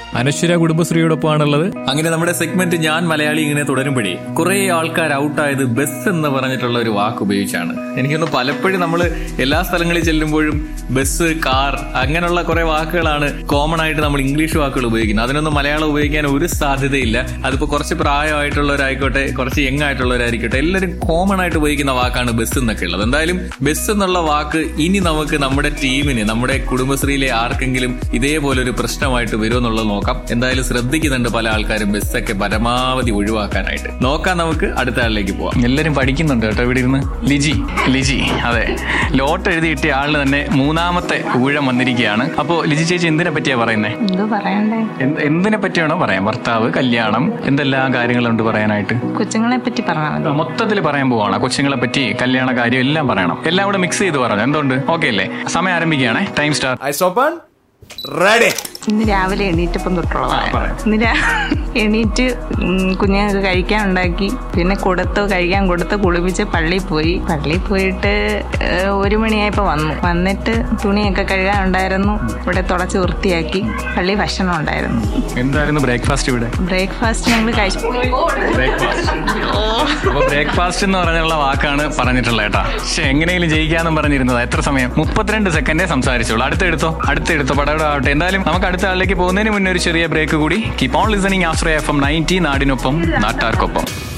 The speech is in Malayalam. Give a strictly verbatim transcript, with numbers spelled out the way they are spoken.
അനശ്വര കുടുംബശ്രീയോടൊപ്പമാണുള്ളത്. അങ്ങനെ നമ്മുടെ സെഗ്മെന്റ് ഞാൻ മലയാളി ഇങ്ങനെ തുടരുമ്പോഴേ കുറെ ആൾക്കാർ ഔട്ടായത് ബസ് എന്ന് പറഞ്ഞിട്ടുള്ള ഒരു വാക്ക് ഉപയോഗിച്ചാണ്. എനിക്കൊന്ന് പലപ്പോഴും നമ്മൾ എല്ലാ സ്ഥലങ്ങളിൽ ചെല്ലുമ്പോഴും ബസ്, കാർ അങ്ങനെയുള്ള കുറെ വാക്കുകളാണ് കോമൺ ആയിട്ട് നമ്മൾ ഇംഗ്ലീഷ് വാക്കുകൾ ഉപയോഗിക്കുന്നത്. അതിനൊന്നും മലയാളം ഉപയോഗിക്കാൻ ഒരു സാധ്യതയില്ല. അതിപ്പോ കുറച്ച് പ്രായമായിട്ടുള്ളവരായിക്കോട്ടെ, കുറച്ച് യങ് ആയിട്ടുള്ളവരായിരിക്കട്ടെ, എല്ലാവരും കോമൺ ആയിട്ട് ഉപയോഗിക്കുന്ന വാക്കാണ് ബസ് എന്നൊക്കെ ഉള്ളത്. എന്തായാലും ബസ് എന്നുള്ള വാക്ക് ഇനി നമുക്ക് നമ്മുടെ ടീമിന്, നമ്മുടെ കുടുംബശ്രീയിലെ ആർക്കെങ്കിലും ഇതേപോലൊരു പ്രശ്നമായിട്ട് വരുമെന്നുള്ളത് നോക്കാം. എന്തായാലും ശ്രദ്ധിക്കുന്നുണ്ട് പല ആൾക്കാരും ബസ്സൊക്കെ പരമാവധി ഒഴിവാക്കാനായിട്ട്. നോക്കാം, നമുക്ക് അടുത്ത ആളിലേക്ക് പോവാം. എല്ലാരും പഠിക്കുന്നുണ്ട് കേട്ടോ ഇവിടെ ഇരുന്ന്. ലിജി ലിജി അതെ, ലോട്ട് എഴുതി കിട്ടിയ ആളിന് തന്നെ മൂന്നാമത്തെ ഊഴം വന്നിരിക്കുകയാണ്. അപ്പോ ലിജി ചേച്ചി എന്തിനെ പറ്റിയാ പറയുന്നേ? എന്തിനെ പറ്റിയാണോ പറയാം? ഭർത്താവ്, കല്യാണം, എന്തെല്ലാം കാര്യങ്ങളുണ്ട് പറയാനായിട്ട്? കൊച്ചുങ്ങളെ പറ്റി പറഞ്ഞാൽ മൊത്തത്തിൽ പറയാൻ പോവാണ്. കൊച്ചുങ്ങളെ പറ്റി, കല്യാണ കാര്യം എല്ലാം പറയണം. എല്ലാം കൂടെ മിക്സ് ചെയ്ത് പറഞ്ഞു. എന്തുകൊണ്ട്? ഓക്കെ അല്ലേ? സമയം ആരംഭിക്കുകയാണേ. Time start. ഇന്ന് രാവിലെ എണീറ്റപ്പം തൊട്ടുള്ളതാണ്. ഇന്ന് എണീറ്റ് കുഞ്ഞുങ്ങൾക്ക് കഴിക്കാൻ ഉണ്ടാക്കി, പിന്നെ കൊടുത്ത് കഴിക്കാൻ കൊടുത്ത് കുളിപ്പിച്ച് പള്ളിയിൽ പോയി. പള്ളിയിൽ പോയിട്ട് ഒരു മണിയായപ്പോൾ വന്നു. വന്നിട്ട് തുണിയൊക്കെ കഴുകാനുണ്ടായിരുന്നു. ഇവിടെ തുടച്ച് വൃത്തിയാക്കി. പള്ളി ഭക്ഷണം ഉണ്ടായിരുന്നു. എന്തായിരുന്നു ബ്രേക്ക്ഫാസ്റ്റ് ഇവിടെ? ബ്രേക്ക്ഫാസ്റ്റ് ഞങ്ങൾ കഴിച്ചു. അപ്പൊ ബ്രേക്ക്ഫാസ്റ്റ് എന്ന് പറഞ്ഞുള്ള വാക്കാണ് പറഞ്ഞിട്ടുള്ളത് കേട്ടാ. പക്ഷെ എങ്ങനെയും ജയിക്കാന്നും പറഞ്ഞിരുന്നത്. എത്ര സമയം? മുപ്പത്തിരണ്ട് സെക്കൻഡേ സംസാരിച്ചോളൂ. അടുത്തെടുത്തോ അടുത്തെടുത്തോ പടപടാവട്ടെ. എന്തായാലും നമുക്ക് അടുത്ത ആളിലേക്ക് പോകുന്നതിന് മുന്നേ ഒരു ചെറിയ ബ്രേക്ക് കൂടി. Keep on listening Ashraya F M ninety, നാടിനൊപ്പം നാട്ടാർക്കൊപ്പം.